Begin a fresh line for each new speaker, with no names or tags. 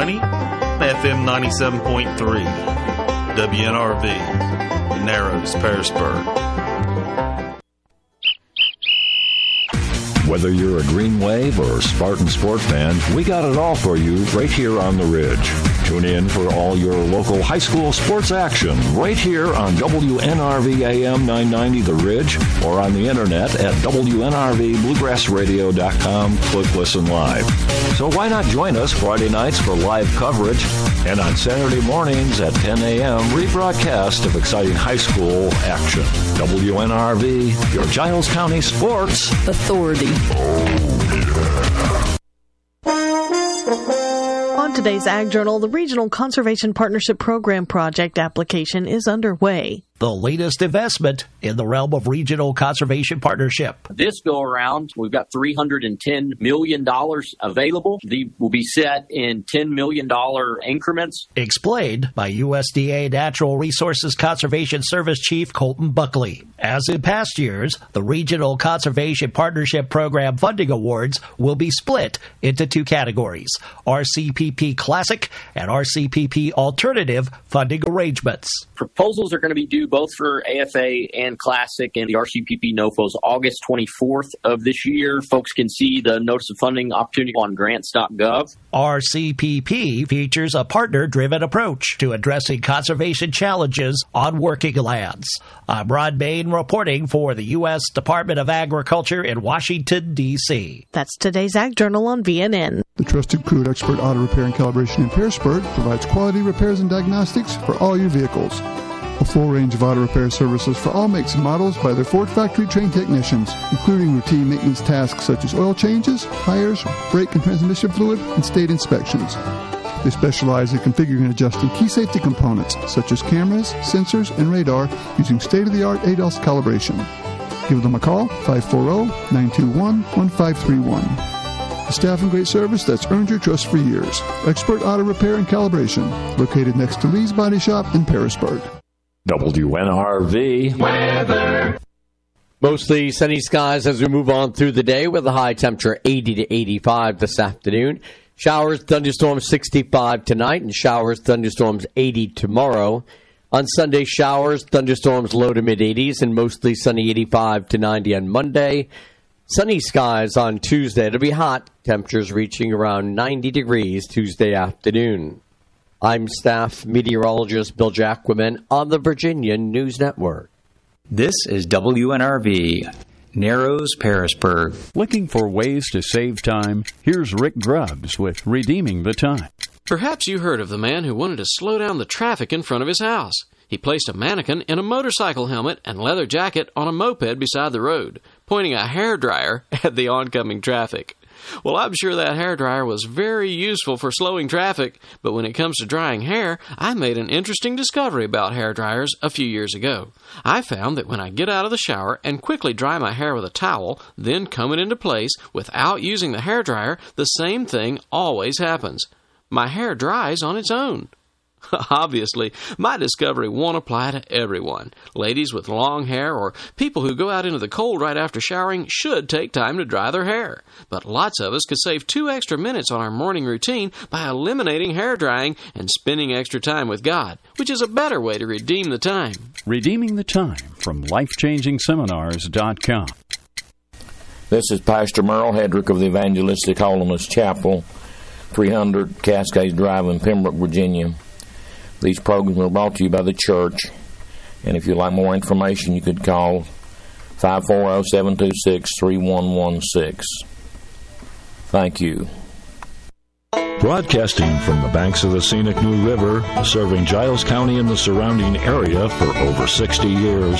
AM990, FM 97.3. WNRV, Narrows, Pearisburg.
Whether you're a Green Wave or Spartan Sport fan, we got it all for you right here on The Ridge. Tune in for all your local high school sports action right here on WNRV AM 990 The Ridge or on the internet at WNRVBluegrassRadio.com. Click Listen Live. So why not join us Friday nights for live coverage and on Saturday mornings at 10 a.m. rebroadcast of exciting high school action. WNRV, your Giles County Sports Authority.
On today's Ag Journal, the Regional Conservation Partnership Program project application is underway.
The latest investment in the realm of regional conservation partnership.
This go around, we've got $310 million available. They will be set in $10 million increments.
Explained by USDA Natural Resources Conservation Service Chief Colton Buckley. As in past years, the Regional Conservation Partnership Program funding awards will be split into two categories, RCPP Classic and RCPP Alternative funding arrangements.
Proposals are going to be due both for AFA and Classic and the RCPP NOFOs August 24th of this year. Folks can see the notice of funding opportunity on grants.gov.
RCPP features a partner-driven approach to addressing conservation challenges on working lands. I'm Rod Bain reporting for the U.S. Department of Agriculture in Washington, D.C.
That's today's Ag Journal on VNN.
The trusted crew at Expert Auto Repair and Calibration in Pearisburg provides quality repairs and diagnostics for all your vehicles. A full range of auto repair services for all makes and models by their Ford factory-trained technicians, including routine maintenance tasks such as oil changes, tires, brake and transmission fluid, and state inspections. They specialize in configuring and adjusting key safety components such as cameras, sensors, and radar using state-of-the-art ADAS calibration. Give them a call, 540-921-1531. A staff and great service that's earned your trust for years. Expert Auto Repair and Calibration, located next to Lee's Body Shop in Pearisburg.
WNRV weather.
Mostly sunny skies as we move on through the day with a high temperature 80 to 85 this afternoon. Showers, thunderstorms 65 tonight and showers, thunderstorms 80 tomorrow. On Sunday, showers, thunderstorms low to mid-80s and mostly sunny 85 to 90 on Monday. Sunny skies on Tuesday. It'll be hot. Temperatures reaching around 90 degrees Tuesday afternoon. I'm staff meteorologist Bill Jacquemin on the Virginia News Network.
This is WNRV, Narrows, Pearisburg.
Looking for ways to save time? Here's Rick Grubbs with Redeeming the Time.
Perhaps you heard of the man who wanted to slow down the traffic in front of his house. He placed a mannequin in a motorcycle helmet and leather jacket on a moped beside the road, pointing a hairdryer at the oncoming traffic. Well, I'm sure that hairdryer was very useful for slowing traffic, but when it comes to drying hair, I made an interesting discovery about hairdryers a few years ago. I found that when I get out of the shower and quickly dry my hair with a towel, then comb it into place without using the hairdryer, the same thing always happens. My hair dries on its own. Obviously, my discovery won't apply to everyone. Ladies with long hair or people who go out into the cold right after showering should take time to dry their hair. But lots of us could save 2 extra minutes on our morning routine by eliminating hair drying and spending extra time with God, which is a better way to redeem the time.
Redeeming the Time from LifeChangingSeminars.com.
This is Pastor Merle Hedrick of the Evangelistic Holiness Chapel, 300 Cascades Drive in Pembroke, Virginia. These programs are brought to you by the church, and if you'd like more information, you could call 540-726-3116. Thank you.
Broadcasting from the banks of the scenic New River, serving Giles County and the surrounding area for over 60 years.